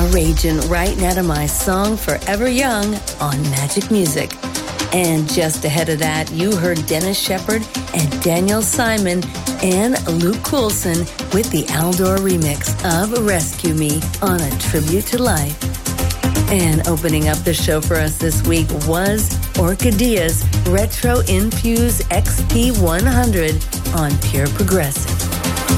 Raging right now to my song Forever Young on Magic Music. And just ahead of that, you heard Dennis Sheperd and Daniel Simon and Luke Coulson with the Aldor remix of Rescue Me on A Tribute to Life. And opening up the show for us this week was Orchidea's Retro Infuse XP100 on Pure Progressive.